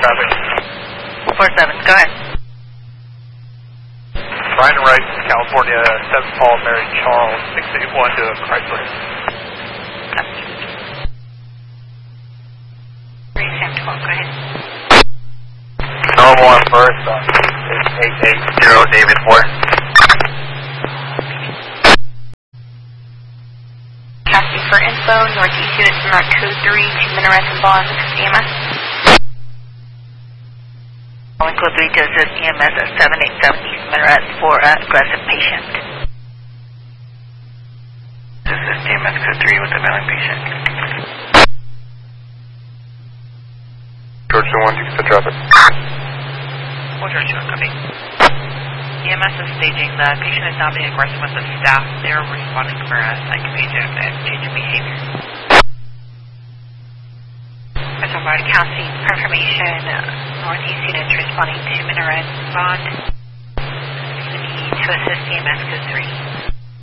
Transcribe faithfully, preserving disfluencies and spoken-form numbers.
traffic. four seven, go ahead. Ryan Wright, California, seven Paul, Mary Charles, six eight one to Chrysler. three Sam twelve, go ahead. Normal on first, uh, eight eight zero, David four. Asking for info, Northeast units from our code three to Minarets and Bonds, E M S. Calling code three to assist E M S at seven eight seven East Minarets for an aggressive patient. Assist E M S code three with a violent patient. Georgia one, you get the traffic. four Georgia one, copy. E M S is staging. The patient is now being aggressive with the staff. They are responding for a psychopagic and change in behavior. As a wide county confirmation, uh, Northeast units responding to Minaret Bond. We need to assist E M S code three.